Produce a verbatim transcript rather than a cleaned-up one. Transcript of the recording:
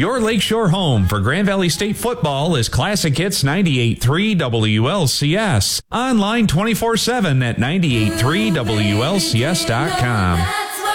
Your Lakeshore home for Grand Valley State football is Classic Hits ninety-eight point three W L C S. Online twenty-four seven at ninety-eight point three W L C S dot com.